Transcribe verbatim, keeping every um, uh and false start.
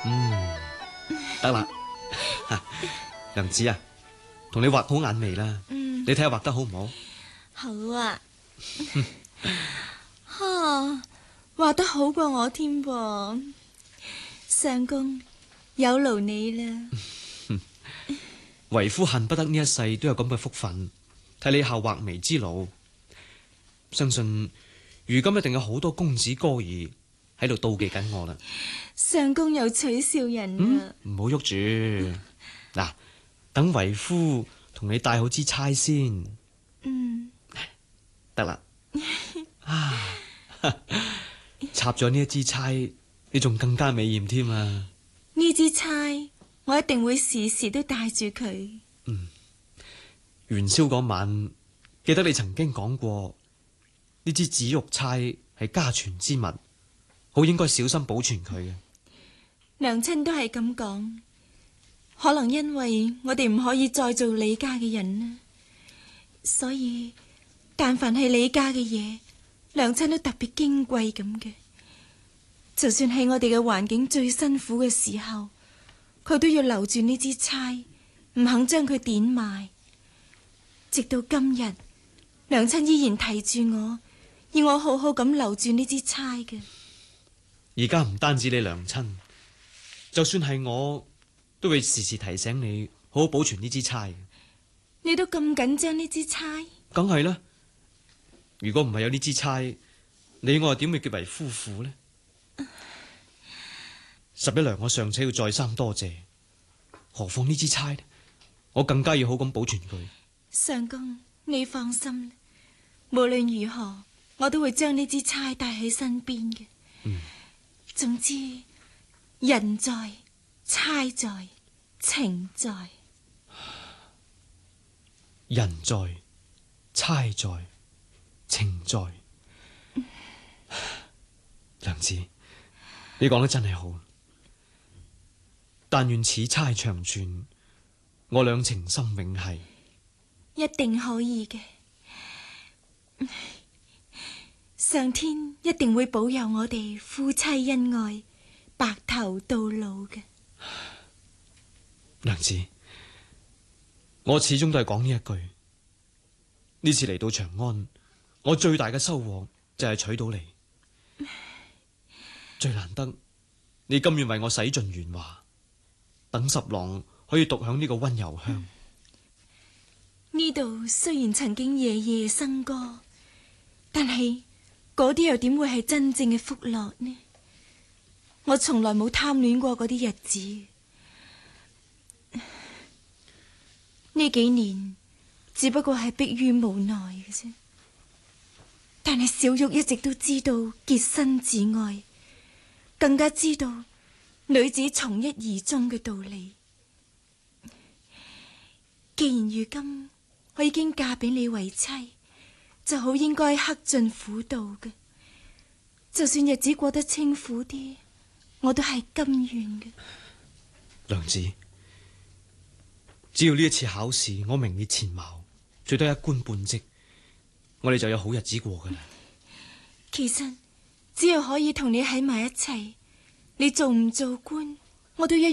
嗯，得啦，娘子啊，同你畫好眼眉啦。嗯，你睇下畫得好唔好？ 好啊。哈，畫得好過我添噃。相公，有勞你啦。 為夫恨不得呢一世都有咁嘅福分，睇你效畫眉之勞。相信如今一定有好多公子哥兒喺度妒忌緊我啦。 相公又取笑人啊！ 唔好喐住，嗱，等為夫同你帶好支釵先。 嗯， 得啦。啊，插咗呢一支釵，你仲更加美艷添啊！ 呢支釵我一定會時時都帶住佢。 嗯，元宵嗰晚，記得你曾經講過，呢支紫玉釵係家傳之物，好應該小心保存佢嘅。 娘親都係咁講，可能因為我哋唔可以再做李家嘅人啦，所以但凡係李家嘅嘢，娘親都特別矜貴咁嘅。就算喺我哋嘅環境最辛苦嘅時候，佢都要留住呢支釵，唔肯將佢典賣。直到今日，娘親依然提住我，要我好好咁留住呢支釵嘅。 而家唔單止你娘親，就算係我，都會時時提醒你好好保存呢支釵。 你都咁緊張呢支釵？ 梗係啦，如果唔係有呢支釵，你我又點會結為夫婦呢？十一娘我尚且要再三多謝，何況呢支釵呢？我更加要好咁保存佢。 相公，你放心，無論如何，我都會將呢支釵帶喺身邊嘅。 嗯， 總之，人在，釵在，情在。 人在，釵在，情在。嗯、娘子，你講得真係好。但願此釵長存，我倆情深永繫。 一定可以嘅，上天一定會保佑我哋夫妻恩愛，白頭到老嘅。 娘子，我始終都係講呢一句。呢次嚟到長安，我最大嘅收穫就係娶到你，最難得你甘願為我洗盡鉛華。等十郎可以獨享呢個溫柔鄉。 呢度雖然曾經夜夜笙歌，但係嗰啲又點會係真正嘅福樂呢？我從來冇貪戀過嗰啲日子。呢幾年只不過係迫於無奈嘅啫。但係小玉一直都知道潔身自愛，更加知道女子從一而終嘅道理。既然如今我已經嫁俾你為妻，就好應該克盡苦道嘅。就算日子過得清苦啲，我都係甘願嘅。 娘子，只要呢一次考試我名列前茅，最多一官半職，我哋就有好日子過噶啦。 其實只要可以同你喺埋一齊，你做唔做官，我都一